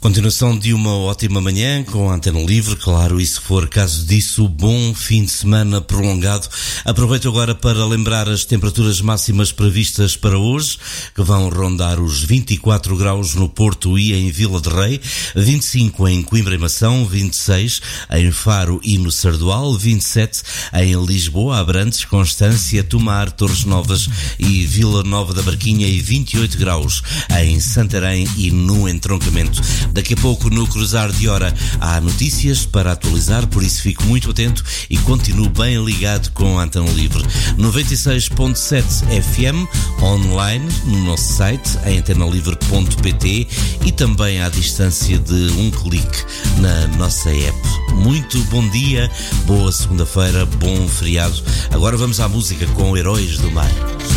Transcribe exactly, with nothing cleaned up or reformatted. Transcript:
Continuação de uma ótima manhã com a Antena Livre, claro, e se for caso disso, bom fim de semana prolongado. Aproveito agora para lembrar as temperaturas máximas previstas para hoje, que vão rondar os vinte e quatro graus no Porto e em Vila de Rei, vinte e cinco em Coimbra e Mação, vinte e seis em Faro e no Sardual, vinte e sete em Lisboa, Abrantes, Constância, Tomar, Torres Novas e Vila Nova da Barquinha e vinte e oito graus em Santarém e no Entroncamento. Daqui a pouco, no cruzar de hora, há notícias para atualizar, por isso fico muito atento e continuo bem ligado com a Antena Livre. noventa e seis ponto sete F M, online, no nosso site, em antena livre ponto pt e também à distância de um clique na nossa app. Muito bom dia, boa segunda-feira, bom feriado. Agora vamos à música com Heróis do Mar.